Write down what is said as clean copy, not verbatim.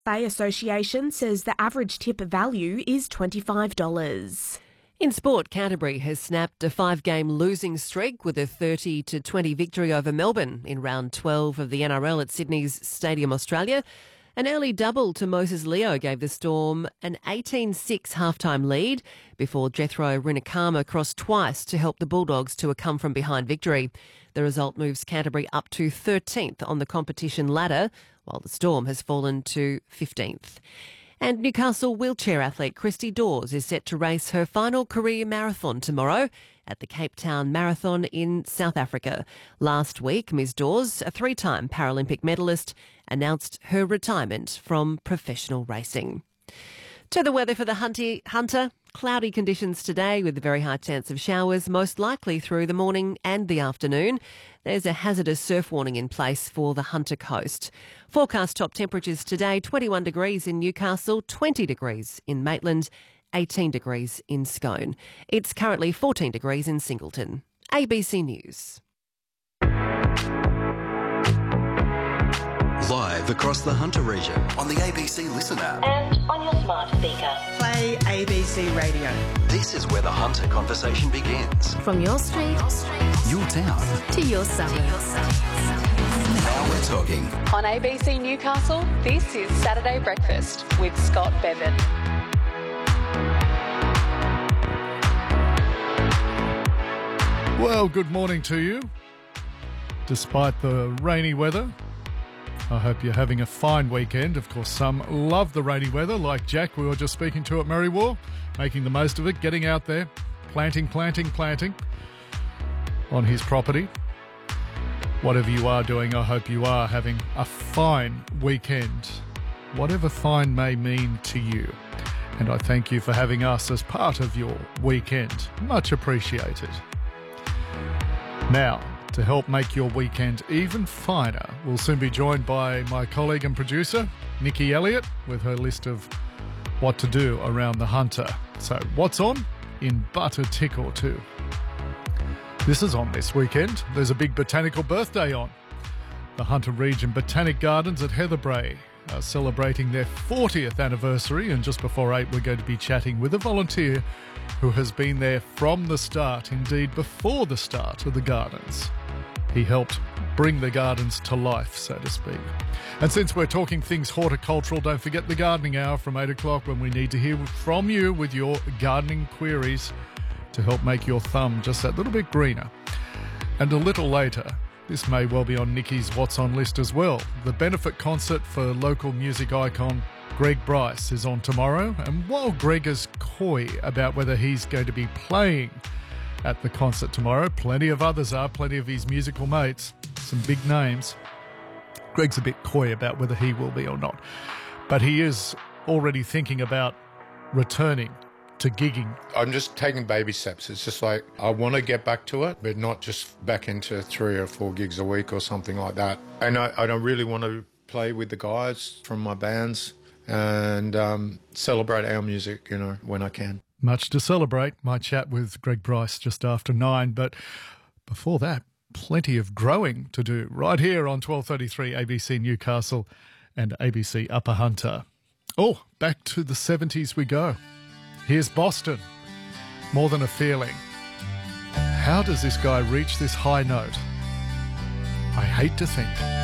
Bay Association says the average tip value is $25. In sport, Canterbury has snapped a 5-game losing streak with a 30-20 victory over Melbourne in round 12 of the NRL at Sydney's Stadium Australia. An early double to Moses Leo gave the Storm an 18-6 halftime lead before Jethro Rinakama crossed twice to help the Bulldogs to a come-from-behind victory. The result moves Canterbury up to 13th on the competition ladder, while the Storm has fallen to 15th. And Newcastle wheelchair athlete Christy Dawes is set to race her final career marathon tomorrow at the Cape Town Marathon in South Africa. Last week, Ms Dawes, a 3-time Paralympic medalist, announced her retirement from professional racing. To the weather for the Hunter. Cloudy conditions today with a very high chance of showers, most likely through the morning and the afternoon. There's a hazardous surf warning in place for the Hunter Coast. Forecast top temperatures today, 21 degrees in Newcastle, 20 degrees in Maitland, 18 degrees in Scone. It's currently 14 degrees in Singleton. ABC News. Live across the Hunter region on the ABC Listen app. And on your smart speaker. Play ABC Radio. This is where the Hunter conversation begins. From your street, Your town. to your suburbs. Now we're talking. On ABC Newcastle, this is Saturday Breakfast with Scott Bevan. Well, good morning to you. Despite the rainy weather, I hope you're having a fine weekend. Of course, some love the rainy weather, like Jack we were just speaking to at Merriwar, making the most of it, getting out there, planting on his property. Whatever you are doing, I hope you are having a fine weekend, whatever fine may mean to you. And I thank you for having us as part of your weekend. Much appreciated. Now, to help make your weekend even finer, we'll soon be joined by my colleague and producer, Nikki Elliott, with her list of what to do around the Hunter. So, what's on? In but a tick or two. This is on this weekend. There's a big botanical birthday on. The Hunter Region Botanic Gardens at Heatherbrae are celebrating their 40th anniversary, and just before 8 we're going to be chatting with a volunteer who has been there from the start, indeed before the start of the gardens. He helped bring the gardens to life, so to speak. And since we're talking things horticultural, don't forget the gardening hour from 8 o'clock when we need to hear from you with your gardening queries to help make your thumb just that little bit greener. And a little later, this may well be on Nikki's What's On list as well. The benefit concert for local music icon Greg Bryce is on tomorrow. And while Greg is coy about whether he's going to be playing at the concert tomorrow, plenty of others are, plenty of his musical mates, some big names. Greg's a bit coy about whether he will be or not. But he is already thinking about returning to gigging. I'm just taking baby steps. It's just like, I want to get back to it, but not just back into 3 or 4 gigs a week or something like that. And I don't really want to play with the guys from my bands and celebrate our music, when I can. Much to celebrate. My chat with Greg Bryce just after 9. But before that, plenty of growing to do right here on 1233 ABC Newcastle and ABC Upper Hunter. Oh, back to the 70s we go. Here's Boston. More Than a Feeling. How does this guy reach this high note? I hate to think.